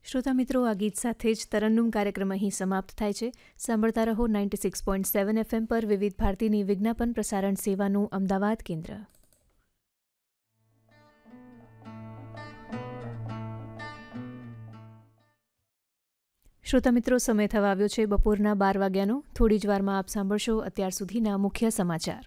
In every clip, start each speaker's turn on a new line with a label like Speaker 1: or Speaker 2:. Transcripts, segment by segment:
Speaker 1: શ્રોતા મિત્રો, આ ગીત સાથે જ તરન્નુમ કાર્યક્રમ અહીં સમાપ્ત થાય છે. સાંભળતા રહો 96.7 FM પર વિવિધ ભારતીની વિજ્ઞાપન પ્રસારણ સેવાનું અમદાવાદ કેન્દ્ર. શ્રોતા મિત્રો, સમય થવા આવ્યો છે બપોરના 12 વાગ્યાનો. થોડી જ વારમાં આપ સાંભળશો અત્યાર સુધીના મુખ્ય સમાચાર.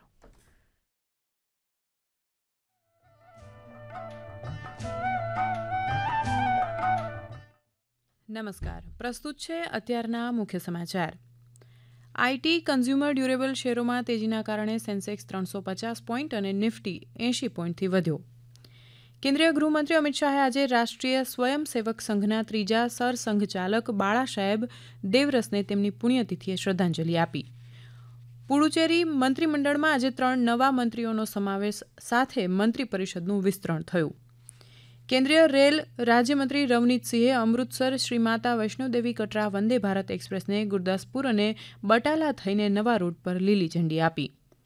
Speaker 2: નમસ્કાર, પ્રસ્તુત છે અત્યારના મુખ્ય સમાચાર. આઈટી કન્ઝ્યુમર ડ્યુરેબલ શેરોમાં તેજીના કારણે સેન્સેક્સ 350 પોઈન્ટ અને નિફ્ટી 80 પોઈન્ટથી વધ્યો. કેન્દ્રીય ગૃહમંત્રી અમિત શાહે આજે રાષ્ટ્રીય સ્વયંસેવક સંઘના ત્રીજા સરસંઘચાલક બાળા સાહેબ દેવરસને તેમની પુણ્યતિથિએ શ્રદ્ધાંજલિ આપી. પુડુચેરી મંત્રીમંડળમાં આજે 3 નવા મંત્રીઓનો સમાવેશ સાથે મંત્રી પરિષદનું વિસ્તરણ થયું. કેન્દ્રીય રેલ રાજ્યમંત્રી રવનીતસિંહે અમૃતસર શ્રી માતા વૈષ્ણોદેવી કટરા વંદે ભારત એક્સપ્રેસને ગુરદાસપુર અને બટાલા થઈને નવા રૂટ પર લીલી ઝંડી આપી.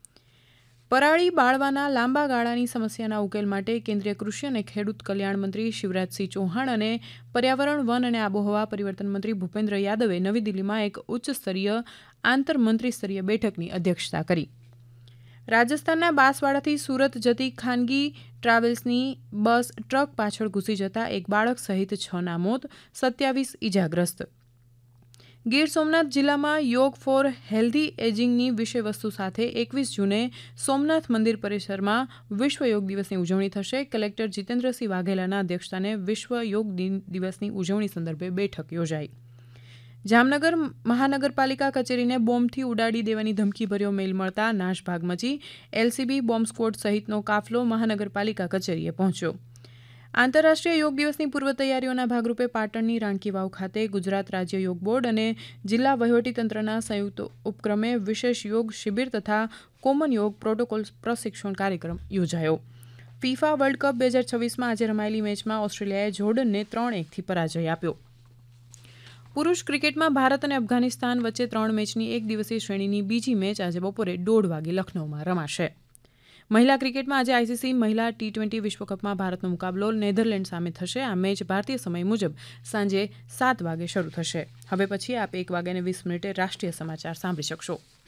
Speaker 2: પરાળી બાળવાના લાંબા ગાળાની સમસ્યાના ઉકેલ માટે કેન્દ્રીય કૃષિ અને ખેડૂત કલ્યાણ મંત્રી શિવરાજસિંહ ચૌહાણ અને પર્યાવરણ, વન અને આબોહવા પરિવર્તન મંત્રી ભૂપેન્દ્ર યાદવે નવી દિલ્હીમાં એક ઉચ્ચસ્તરીય આંતરમંત્રીસ્તરીય બેઠકની અધ્યક્ષતા કરી. રાજસ્થાનના બાંસવાડાથી સુરત જતી ખાનગી ટ્રાવેલ્સની બસ ટ્રક પાછળ ઘૂસી જતા એક બાળક સહિત 6ના મોત, 27 ઇજાગ્રસ્ત. ગીર સોમનાથ જિલ્લામાં યોગ ફોર હેલ્ધી એજિંગની વિષયવસ્તુ સાથે 21 જૂને સોમનાથ મંદિર પરિસરમાં વિશ્વ યોગ દિવસની ઉજવણી થશે. કલેક્ટર જીતેન્દ્રસિંહ વાઘેલાના અધ્યક્ષસ્થાને વિશ્વ યોગ દિવસની ઉજવણી સંદર્ભે બેઠક યોજાઈ. જામનગર મહાનગરપાલિકા કચેરીને બોમ્બથી ઉડાડી દેવાની ધમકીભર્યો મેલ મળતા નાશભાગ મચી એલસીબી, બોમ્બ સ્ક્વોડ સહિતનો કાફલો મહાનગરપાલિકા કચેરીએ પહોંચ્યો. આંતરરાષ્ટ્રીય યોગ દિવસની પૂર્વ તૈયારીઓના ભાગરૂપે પાટણની રાણકી વાવ ખાતે ગુજરાત રાજ્ય યોગ બોર્ડ અને જિલ્લા વહીવટીતંત્રના સંયુક્ત ઉપક્રમે વિશેષ યોગ શિબિર તથા કોમન યોગ પ્રોટોકોલ પ્રશિક્ષણ કાર્યક્રમ યોજાયો. ફિફા વર્લ્ડ કપ 2026માં આજે રમાયેલી મેચમાં ઓસ્ટ્રેલિયાએ જોર્ડનને 3-1થી પરાજય આપ્યો. પુરુષ ક્રિકેટમાં ભારત અને અફઘાનિસ્તાન વચ્ચે 3 મેચની એક દિવસીય શ્રેણીની બીજી મેચ આજે બપોરે 1:30 વાગે લખનૌમાં રમાશે. મહિલા ક્રિકેટમાં આજે આઈસીસી મહિલા T20 વિશ્વકપમાં ભારતનો મુકાબલો નેધરલેન્ડ સામે થશે. આ મેચ ભારતીય સમય મુજબ સાંજે 7 વાગે શરૂ થશે. હવે પછી આપ 1:20 રાષ્ટ્રીય સમાચાર સાંભળી શકશો.